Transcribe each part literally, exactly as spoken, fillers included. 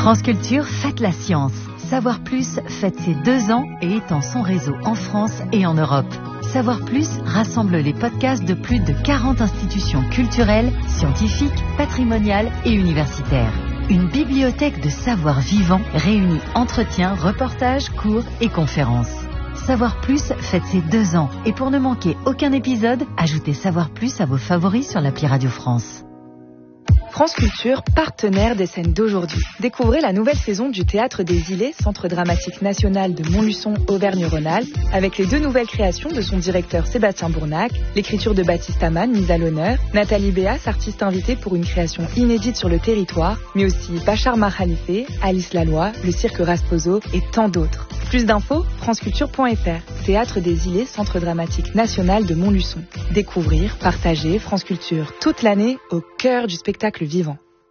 France Culture fête la science. Savoir Plus fête ses deux ans et étend son réseau en France et en Europe. Savoir Plus rassemble les podcasts de plus de quarante institutions culturelles, scientifiques, patrimoniales et universitaires. Une bibliothèque de savoir vivant réunit entretiens, reportages, cours et conférences. Savoir Plus fête ses deux ans et pour ne manquer aucun épisode, ajoutez Savoir Plus à vos favoris sur l'appli Radio France. France Culture, partenaire des scènes d'aujourd'hui. Découvrez la nouvelle saison du Théâtre des Îlets, Centre dramatique national de Montluçon, Auvergne-Rhône-Alpes, avec les deux nouvelles créations de son directeur Sébastien Bournac, l'écriture de Baptiste Amann mise à l'honneur, Nathalie Béas, artiste invitée pour une création inédite sur le territoire, mais aussi Bachar Mahalife, Alice Laloy, le cirque Rasposo et tant d'autres. Plus d'infos, franceculture point f r. Théâtre des Îlets, Centre dramatique national de Montluçon. Découvrir, partager France Culture toute l'année au cœur du spectacle vivant.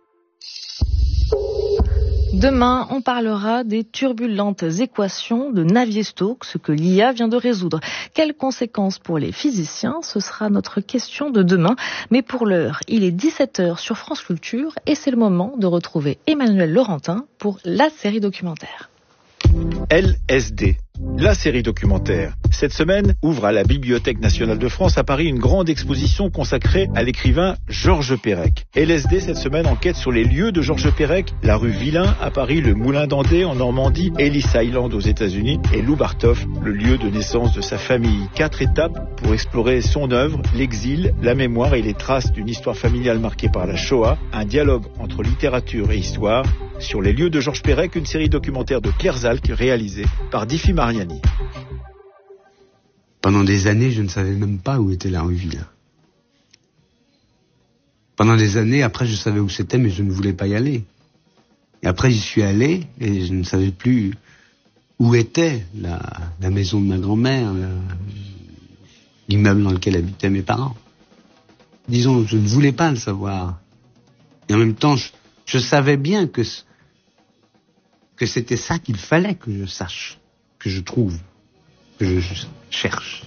Demain, on parlera des turbulentes équations de Navier-Stokes que l'I A vient de résoudre. Quelles conséquences pour les physiciens? Ce sera notre question de demain. Mais pour l'heure, il est dix-sept heures sur France Culture et c'est le moment de retrouver Emmanuel Laurentin pour la série documentaire. L S D, la série documentaire. Cette semaine, ouvre à la Bibliothèque nationale de France à Paris une grande exposition consacrée à l'écrivain Georges Perec. L S D, cette semaine, enquête sur les lieux de Georges Perec, la rue Villain à Paris, le Moulin d'Andé en Normandie, Ellis Island aux États-Unis et Loubartov, le lieu de naissance de sa famille. Quatre étapes pour explorer son œuvre, l'exil, la mémoire et les traces d'une histoire familiale marquée par la Shoah, un dialogue entre littérature et histoire. Sur les lieux de Georges Perec, une série documentaire de Pierre Zalc réalisée par Diffie Mariani. Pendant des années, je ne savais même pas où était la rue Villain. Pendant des années, après, je savais où c'était, mais je ne voulais pas y aller. Et après, j'y suis allé, et je ne savais plus où était la, la maison de ma grand-mère, la, l'immeuble dans lequel habitaient mes parents. Disons, je ne voulais pas le savoir. Et en même temps, je, je savais bien que, que c'était ça qu'il fallait que je sache, que je trouve, que je cherche.